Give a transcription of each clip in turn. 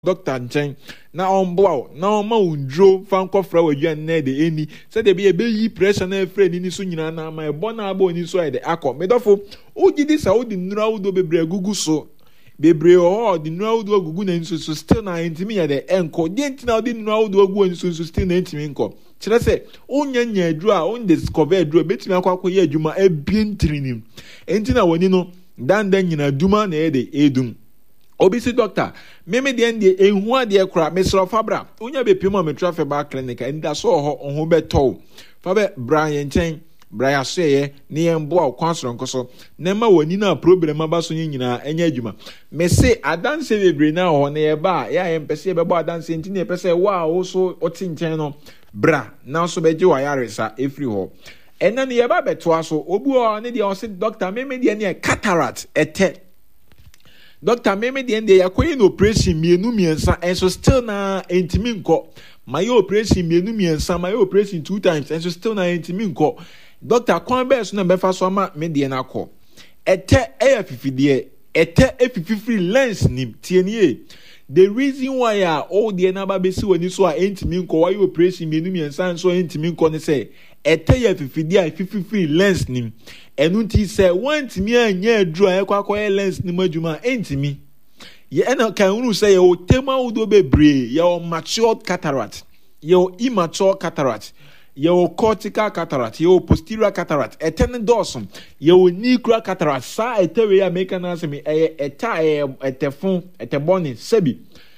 doctor nchen na omboa na oma undro fa nkofra wadua na de eni se de be yi pressure na efre ni so nyina na ma ebo na aba oni so de akọ medofo ugidi sa odi nura udo bebre gugu so bebre o di nura udo gugu na nso so still na intimi ya de enko di ntina odi nura udo gugu nso so still na intimi nko kire se onyanya adru a on discover adru betimi akwa ye adwuma ebien trinim entina woni no dan nyina aduma na de edum obisi doctor meme de ende ehu ade kra mesro fabra onya be pimo me traffic bar clinic enda so ho beto fabe Brian chen Brian seye ne embo akwansoro nkoso na ma wani na problem aba so nyina enya adwuma me se adanse bebre na ho na ye ba ya empese be bo adanse ntini epese wa wo so oti nchen no bra na so beje wa yaresa efri ho ena ne ye ba beto aso obu o ne de o se doctor meme de ne cataract ete Doctor meme de ende yakoye no operation mienu miensa enso still na entimi nko my operation mienu miensa my operation 2 times enso still na entimi nko doctor kwan be so na befa so ma me de na akọ ete efifide ete efififiri lens nim tienie the reason why all the na ba besi woni so a entimi nko why operation mienu miensa enso entimi nko ne say ete efifide efififiri lens nim enunti se wantimi anya adru ayekwakoye lens ni madwuma entimi ye ena kan unu se ye o tema udo bebre ye o matured cataract ye o immature cataract ye o cortical cataract ye o posterior cataract eten dawson ye o nuclear cataract sa etewe ya make na se me eta etefun eteboni sebi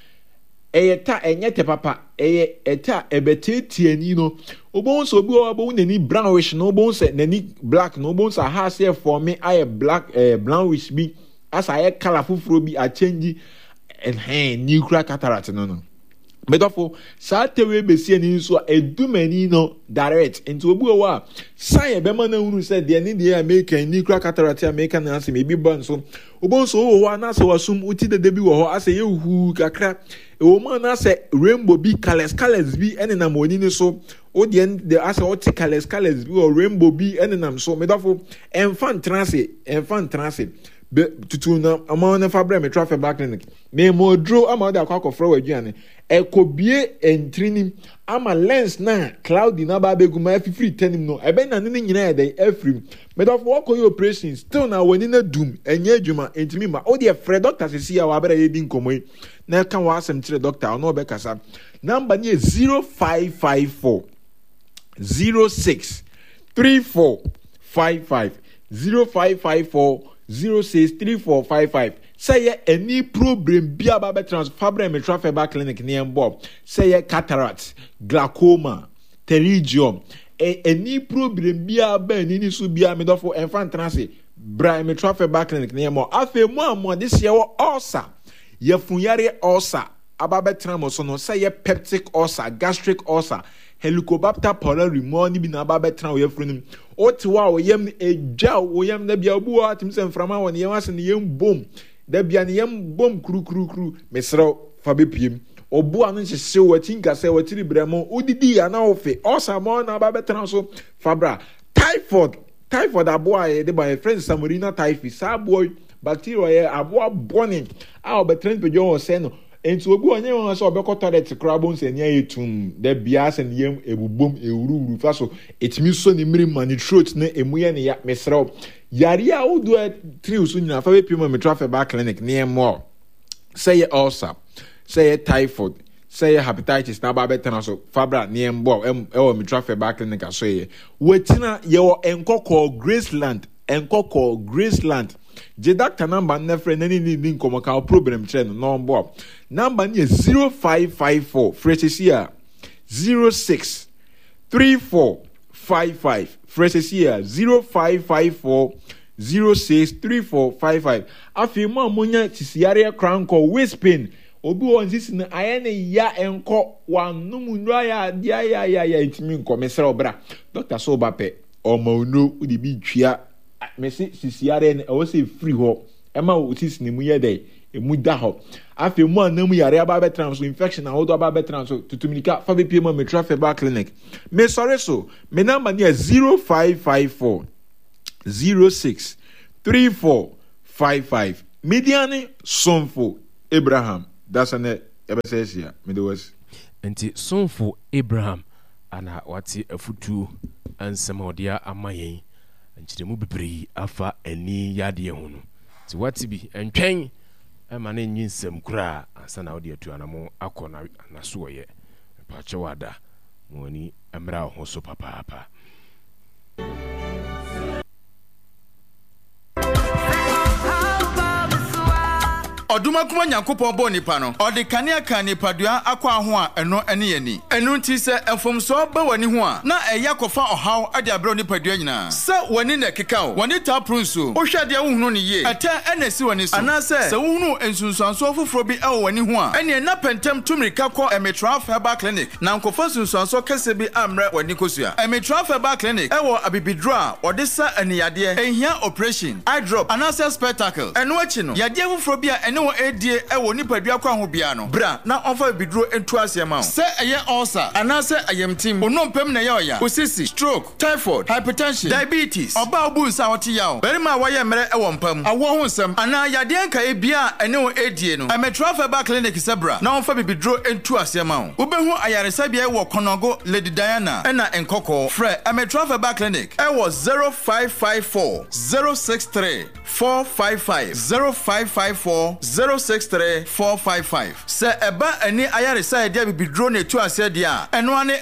eta enyete papa eta ebetetiani no obon so bi obo nani brownish no obon se nani black no obon sa ha se for me I black brownish bi as I colorful fro bi a change and nuclear cataract no medofo sa tewe besie ni so edumani no direct into obu wa sai be ma na unu se de ni de American nuclear cataract American na se me bi ban so obon so wo na se wasum uti de bi wo ho ase ye hu kakra e wo ma na se rainbow bi colors bi ene moni ni so o de ase o ti colors bi o rainbow bi ene nam so medofo enfant trance be tutu na ama na fabra me traffic back clinic me modro ama da akwa kofra waduane ekobie entrinim ama lens na cloudy na ba beguma afifiri tenim no ebe na ne nyina ede afrim medofo wako your operation still na wani na dum enye adwuma entimi ma o de frɛ doctor sisi ya wa bere ye din komoi na kan wa asem tire doctor no be kasa number ni 0554 06 3455 0554 063455 say any problem bi aba be transfer me traffic back clinic near Bob say cataract glaucoma pterygium any problem bi aba ni so bi me dofo enfant trance bra me traffic back clinic near mo afa mu this year ulcer ye funyare ulcer aba be tramo so no say peptic ulcer gastric ulcer Helicobacter pylori mo ni bi na aba be tramo ye frunim otiwa oyem eja oyem na bia obu atim se mframa won ye wase ne yem bom da bia ne yem bom kru mesro fa bepiem obu anu nhye watinka se watiri bremo odidi ya na ofe osamo na aba betra so fabra typhoid abo aye de by friend samorina typhi sa boy bacteria ye abo boni a obetrend pejo o se no enti obi onye won so obekọ toilet crabons enia yetum da bia se ne yem ebubom ewuru fa so etimi so ne miri mani throat na emuye ne ya mesrew yari a wodo triu so nyina fa be pimo me traffic back clinic near more say ulcer say typhoid say hepatitis na ba betena so fabra near mbo e me traffic back clinic aso ye wetina ye wo enkoko Graceland je doctor number na friend nani ni nkomo ka problem trend no mbo number ni 0554 frechesia 06 3455 frechesia 0554 063455 afi mo amonya tisiare cranko wispin obi won sisi na ayene ya enko wanum nura ya dia ya itimi nko mesra obra doctor so bape o mauno udi bi twia mesi sisiare ne o se free ho ema o sisi ne mu ye dey emu da ho afi mu anam yare aba be transfer infection ahodo aba be transfer tutumika fa be pm me traffic back clinic me sorry so me number ni 0554 06 3455 mediani sonfo Abraham that's an ebesesia me de was enti sonfo Abraham ana wati afutu ansema odia amayen nkyeremu bebree afa ani yade ho no ti wati bi entwen ma na nyinsem kura ansa na odi atu anamo akọ na so ye pa che wada moni amra ho so papa Oduma kuma Nyankopɔn bɔ nipa no ɔde kanea ka nipadua akɔ aho a ɛno ɛne yɛni ɛno nti sɛ ɛfomso ba wani ho a na ɛyɛ kɔfa ɔhaw ade abrɛ nipadua nyinaa sɛ wani na keka o wani ta pronso wohwɛ de wohunu ne yie ɛtɛ ɛna si wani so anasɛ sɛ wohunu ensunsuanso foforo bi ɛwɔ wani ho a ɛne na pɛntɛm tumirika kɔ Emetra Herbal Clinic na nkɔfa sunsuanso kɛse bi amrɛ wani kosua Emetra Herbal Clinic ɛwɔ abibidro a ɔde sa aniyade ehia operation eye drop anasɛ spectacle ɛno akyi no yade foforo bi a ɛne wɔ edie ɛwɔ nipadua kɔ aho bia no bra na ɔfa bidro entu asiema sɛ ɛyɛ ulcer anasɛ ayamtim onompem na yɛ ɔya osisi stroke typhoid hypertension diabetes ɔba obu nsa ɔte yaw barima wɔyɛ mmerɛ ɛwɔ mpam awɔ ho nsɛm ana yade nka ebia ɛne wɔ edie no Emetra Herbal Clinic sɛbra na ɔfa bidro entu asiema wobɛhu ayaresa bia ɛwɔ Konogo Lady Diana ɛna nkɔkɔ frɛ Emetra Herbal Clinic ɛwɔ 0554 063 455 0554 063 455 sɛ ɛba ani ayaresa ɛde bibidro na etu ase dia ɛno ane